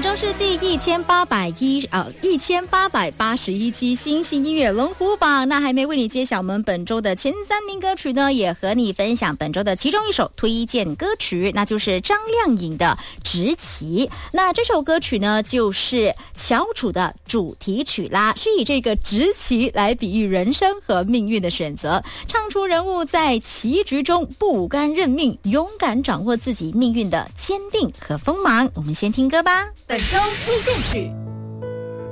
周是第1881期新兴音乐龙虎榜。那还没为你揭晓我们本周的前3名歌曲呢，也和你分享本周的其中一首推荐歌曲，那就是张靓颖的《执旗》。那这首歌曲呢，就是翘楚的主题曲啦，是以这个执旗来比喻人生和命运的选择，唱出人物在棋局中不甘认命，勇敢掌握自己命运的坚定和锋芒。我们先听歌吧。本周推荐曲。